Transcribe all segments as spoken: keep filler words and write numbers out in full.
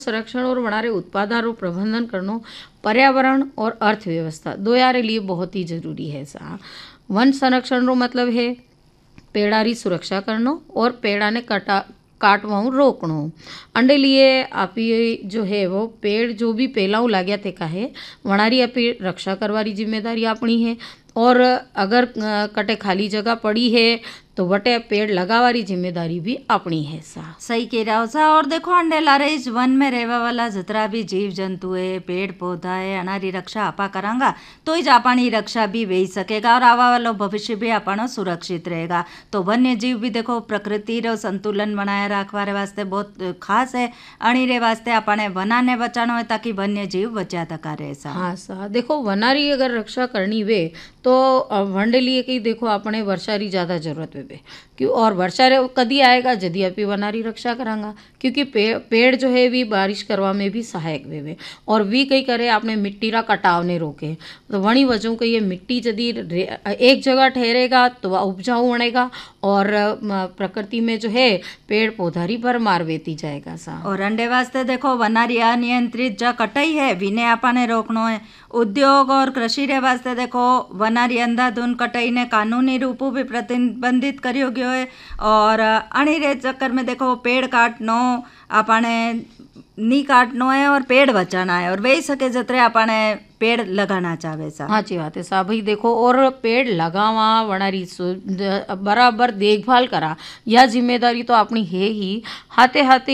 संरक्षण और वनारे उत्पादन प्रबंधन करना पर्यावरण और अर्थव्यवस्था दो यारे लिए बहुत ही जरूरी है। सा वन संरक्षण रो मतलब है पेड़ारी सुरक्षा करना और पेड़ा ने कटा काटवा रोकणो। अंडे लिए आप जो है वो पेड़ जो भी पेलाऊ लाग्या थे का है वनारी आप रक्षा करवारी जिम्मेदारी अपनी है। और अगर कटे खाली जगह पड़ी है तो वटे पेड़ लगावारी जिम्मेदारी भी अपनी है। सा सही कह रहा हो सा। और देखो अंडे लारे इस वन में रहवा वाला जितना भी जीव जंतु है पेड़ पौधा है अनारी रक्षा आपा करांगा तो ही जापानी रक्षा भी वे सकेगा और आवा वाला भविष्य भी अपना सुरक्षित रहेगा। तो वन्य जीव भी देखो प्रकृति रो संतुलन बनाए रखवारे वास्ते बहुत खास है। अणी रे वास्ते अपने वना ने बचाना है ताकि वन्य जीव बचा तका रहे। सा हाँ सा देखो वनारी अगर रक्षा करनी वे तो वनडे लिए कहीं देखो अपने वर्षा री ज़्यादा जरूरत है क्यों और वर्षा कदी आएगा यदि आप वनारी रक्षा करांगा क्योंकि पे, पेड़ जो है भी बारिश करवा में भी सहायक वे और भी कई करे आपने मिट्टी रा कटाव ने रोके। तो वणी वजह कही मिट्टी यदि एक जगह ठहरेगा तो वह उपजाऊ बनेगा और प्रकृति में जो है पेड़ पौधारी पर मार वेती जाएगा। सा और अंडे वास्ते देखो वनारी अनियंत्रित जो कटाई है विने आपने रोकनो है। उद्योग और कृषि रे वास्ते देखो वनारी अंधाधुंध कटाई ने कानूनी रूप भी प्रतिबंधित करियो गयो है। और अणी रे चक्कर में देखो पेड़ काटनो आपने नी काटनो है और पेड़ बचाना है और वही सके जतरे आपने पेड़ लगाना चाहे। सा हाँ जी बात है सा भाई देखो और पेड़ लगावा वनारी बराबर देखभाल करा यह जिम्मेदारी तो अपनी है ही। हाथे हाथे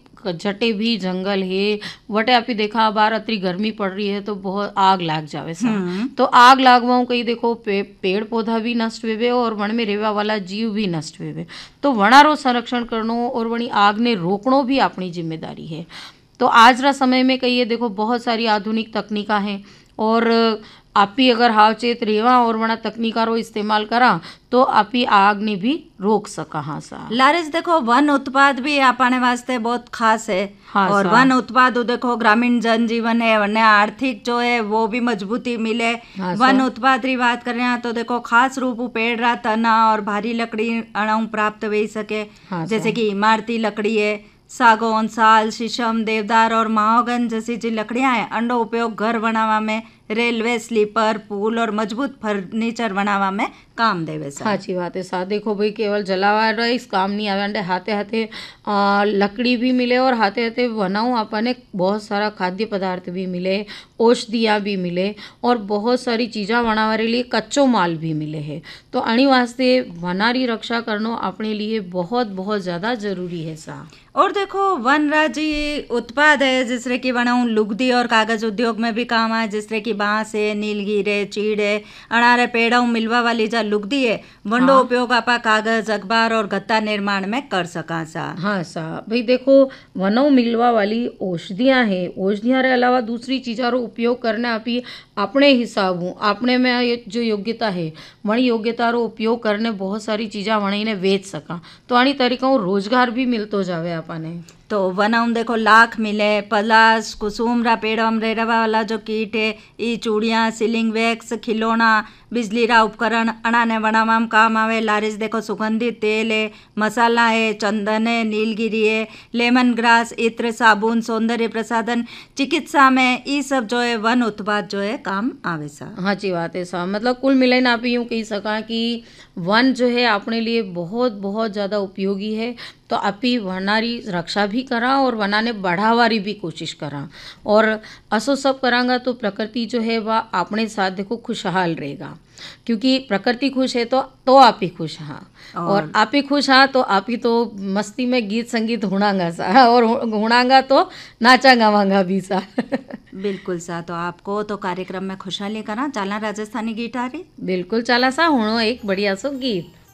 जटे भी जंगल है वटे आप देखा बार अतरी गर्मी पड़ रही है तो बहुत आग लाग जावे। सा तो आग लागवाऊ कहीं देखो पे, पेड़ पौधा भी नष्ट हुए और वन में रहवा वाला जीव भी नष्ट हुए। तो वनारो संरक्षण करनो और वनी आग ने रोकनो भी अपनी जिम्मेदारी है। तो आज रा समय में कहिए देखो बहुत सारी आधुनिक तकनीका हैं और आप ही अगर हावचेत रेवा और वना तकनीका रो इस्तेमाल करा तो आप ही आग ने भी रोक सका। हाँ सा लारिस देखो वन उत्पाद भी अपने वास्ते बहुत खास है। हाँ और वन उत्पाद देखो ग्रामीण जनजीवन है वरना आर्थिक जो है वो भी मजबूती मिले। हाँ वन उत्पाद की बात कर रहे हैं तो देखो खास रूप पेड़ रा तना और भारी लकड़ी अणाऊ प्राप्त हो सके। हाँ जैसे कि इमारती लकड़ी है सागौन साल शीशम देवदार और महागन जैसी जो लकड़ियां हैं अंडो उपयोग घर बनावा में रेलवे स्लीपर पुल और मजबूत फर्नीचर बनावा में काम देवे। साची बात है। सा देखो भाई केवल जलावा इस काम नहीं आवे हाथे हाथे आ, लकड़ी भी मिले और हाथे हाथे बनाऊँ अपने बहुत सारा खाद्य पदार्थ भी मिले औषधियाँ भी मिले और बहुत सारी चीज़ा बनावा लिए कच्चो माल भी मिले है। तो अणी वास्ते वनारी रक्षा करना अपने लिए बहुत बहुत ज़्यादा जरूरी है। सा और देखो वन राज्य उत्पाद है जिसरे कि बनाऊँ लुगदी और कागज उद्योग में भी काम आए जिसरे कि बांस है नीलगिरी चीड़ है अनारे पेड़ों मिलवा वाली जा लुगदी है वंडो हाँ। उपयोग आपा कागज अखबार और गत्ता निर्माण में कर सका। सा हाँ सा भाई देखो वनों मिलवा वाली औषधियाँ हैं औषधियाँ रे अलावा दूसरी चीज़ों रो उपयोग करने आप ही अपने हिसाब हूँ अपने में जो योग्यता है वही योग्यता रो उपयोग करने बहुत सारी चीज़ा वही ने बेच सका। तो आनी तरीका रोजगार भी मिलतो जावे अपने। तो वनम देखो लाख मिले पलाश कुसुम रा पेड़म रे रवा वाला जो कीट है ई चूड़ियाँ सीलिंग वैक्स खिलौना बिजली रा उपकरण अणाने बनावा में काम आवे। लारिस देखो सुगंधित तेल है मसाला है चंदन है नीलगिरी है लेमन ग्रास इत्र साबुन सौंदर्य प्रसाधन चिकित्सा में ये सब जो है वन उत्पाद जो है काम आवे। सा हाँ जी बात है। सा मतलब कुल मिलाइन आप यूँ कही सका कि वन जो है अपने लिए बहुत बहुत ज़्यादा उपयोगी है। तो आप ही वनारी रक्षा भी करा और वना ने बढ़ावारी भी कोशिश करा और असो सब करांगा तो प्रकृति जो है वह अपने साथ देखो खुशहाल रहेगा क्योंकि प्रकृति खुश है तो तो आप ही खुश। हाँ और, और आप ही खुश हाँ तो आप ही तो मस्ती में गीत संगीत हुणांगा सा और हुणांगा तो नाचा गावांगा भी सा। बिल्कुल सा। तो आपको तो कार्यक्रम में खुशहाली करा चाला राजस्थानी गीत आ रही बिल्कुल चाला सा हुणो एक बढ़िया सो गीत।